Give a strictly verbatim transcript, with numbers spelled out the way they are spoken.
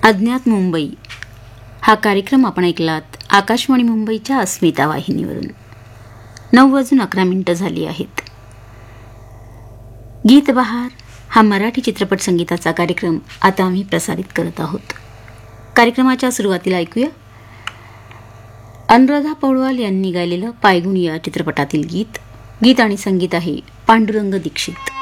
अज्ञात मुंबई हा कार्यक्रम आपण ऐकलात आकाशवाणी मुंबईच्या अस्मिता वाहिनीवरून. नऊ वाजून अकरा मिनिटं झाली आहेत. गीत बहार हा मराठी चित्रपट संगीताचा कार्यक्रम आता आम्ही प्रसारित करत आहोत. कार्यक्रमाच्या सुरुवातीला ऐकूया अनुराधा पौडवाल यांनी गायलेलं पायगुणी या चित्रपटातील गीत. गीत आणि संगीत आहे पांडुरंग दीक्षित.